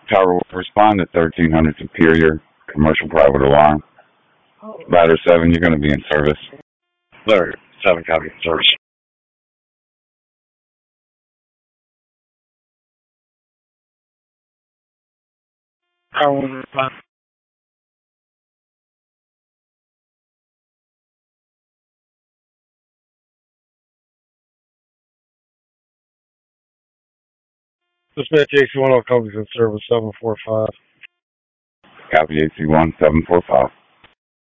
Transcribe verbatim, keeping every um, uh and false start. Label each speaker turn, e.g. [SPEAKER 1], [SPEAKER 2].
[SPEAKER 1] Tower, respond to thirteen hundred Superior, commercial private alarm. Ladder seven, you're going to be in service.
[SPEAKER 2] Ladder seven, copy, service. Tower, respond. Dispatch A C one, all companies in service, seven four five.
[SPEAKER 1] Copy A C one, seven four five.